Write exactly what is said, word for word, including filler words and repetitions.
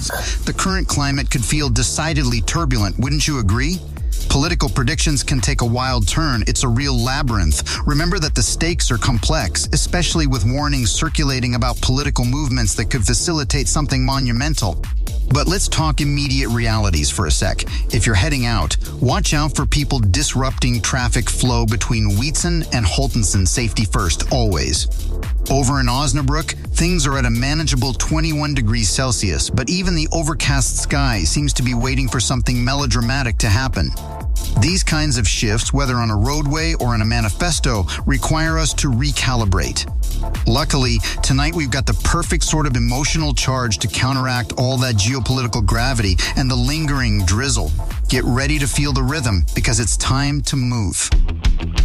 conditions, the current climate could feel decidedly turbulent, wouldn't you agree? Political predictions can take a wild turn. It's a real labyrinth. Remember that the stakes are complex, especially with warnings circulating about political movements that could facilitate something monumental. But let's talk immediate realities for a sec. If you're heading out, watch out for people disrupting traffic flow between Wheatson and Holtenson safety first, always. Over in Osnabrück, things are at a manageable twenty-one degrees Celsius, but even the overcast sky seems to be waiting for something melodramatic to happen. These kinds of shifts, whether on a roadway or in a manifesto, require us to recalibrate. Luckily, tonight we've got the perfect sort of emotional charge to counteract all that geopolitical gravity and the lingering drizzle. Get ready to feel the rhythm, because it's time to move.